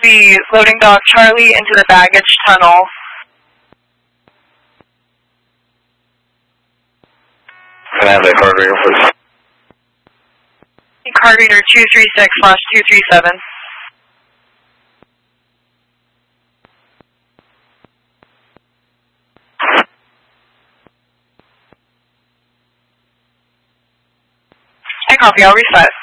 be loading dock Charlie into the baggage tunnel. Can I have that card reader, please? Card reader 236/237. I copy, I'll resize.